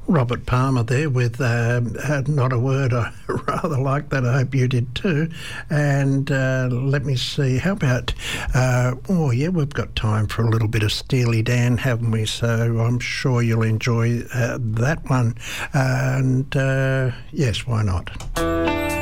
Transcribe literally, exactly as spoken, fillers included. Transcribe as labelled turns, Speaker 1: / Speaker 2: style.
Speaker 1: Robert Palmer there with uh, Not a Word. I rather like that. I hope you did too. And uh, let me see, how about, uh, oh yeah, we've got time for a little bit of Steely Dan, haven't we? So I'm sure you'll enjoy uh, that one. And uh, yes, why not?